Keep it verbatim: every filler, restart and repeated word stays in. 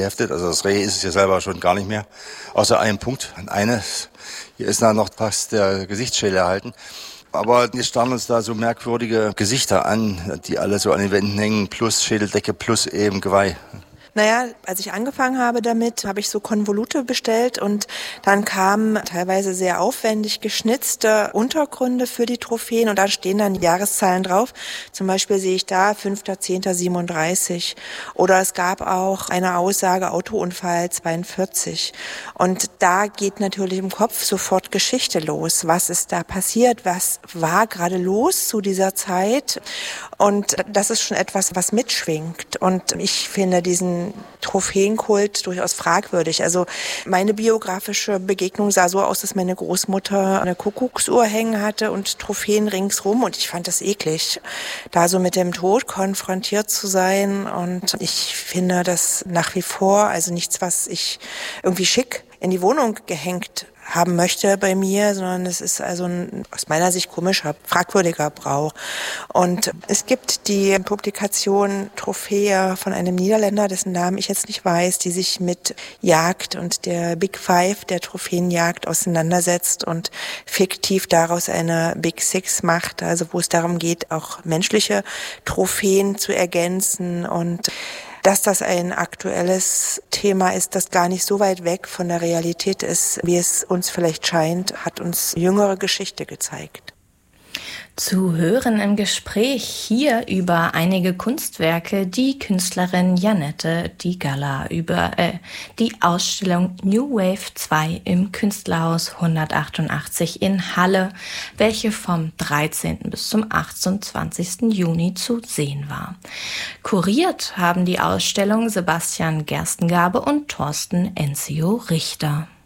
heftet. Also das Reh ist es ja selber schon gar nicht mehr. Außer einem Punkt. Eines, hier ist da noch fast der Gesichtsschädel erhalten. Aber wir starren uns da so merkwürdige Gesichter an, die alle so an den Wänden hängen, plus Schädeldecke, plus eben Geweih. Naja, als ich angefangen habe damit, habe ich so Konvolute bestellt und dann kamen teilweise sehr aufwendig geschnitzte Untergründe für die Trophäen und da stehen dann Jahreszahlen drauf. Zum Beispiel sehe ich da fünfter zehnter siebenunddreißig oder es gab auch eine Aussage Autounfall zweiundvierzig und da geht natürlich im Kopf sofort Geschichte los. Was ist da passiert? Was war gerade los zu dieser Zeit? Und das ist schon etwas, was mitschwingt und ich finde diesen Trophäenkult durchaus fragwürdig. Also meine biografische Begegnung sah so aus, dass meine Großmutter eine Kuckucksuhr hängen hatte und Trophäen ringsrum und ich fand das eklig, da so mit dem Tod konfrontiert zu sein und ich finde das nach wie vor, also nichts, was ich irgendwie schick in die Wohnung gehängt haben möchte bei mir, sondern es ist also ein aus meiner Sicht komischer, fragwürdiger Brauch. Und es gibt die Publikation Trophäe von einem Niederländer, dessen Namen ich jetzt nicht weiß, die sich mit Jagd und der Big Five, der Trophäenjagd auseinandersetzt und fiktiv daraus eine Big Six macht, also wo es darum geht, auch menschliche Trophäen zu ergänzen und dass das ein aktuelles Thema ist, das gar nicht so weit weg von der Realität ist, wie es uns vielleicht scheint, hat uns jüngere Geschichte gezeigt. Zu hören im Gespräch hier über einige Kunstwerke die Künstlerin Janette Di Galla über äh, die Ausstellung New Wave zwei im Künstlerhaus hundertachtundachtzig in Halle, welche vom dreizehnten bis zum achtundzwanzigsten Juni zu sehen war. Kuriert haben die Ausstellung Sebastian Gerstengabe und Thorsten Enzio Richter.